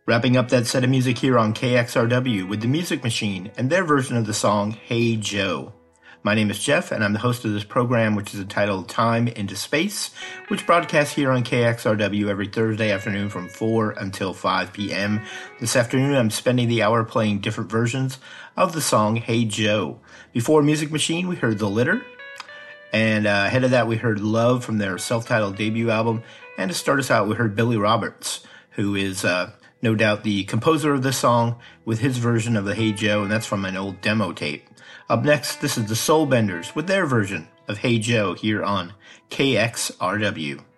Wrapping up that set of music here on KXRW with The Music Machine and their version of the song Hey Joe. My name is Jeff, and I'm the host of this program, which is entitled Time into Space, which broadcasts here on KXRW every Thursday afternoon from 4 until 5 p.m. This afternoon, I'm spending the hour playing different versions of the song Hey Joe. Before Music Machine, we heard The Litter, and ahead of that, we heard Love from their self-titled debut album, and to start us out, we heard Billy Roberts, who is no doubt the composer of this song with his version of the Hey Joe, and that's from an old demo tape. Up next, this is the Soul Benders with their version of Hey Joe here on KXRW.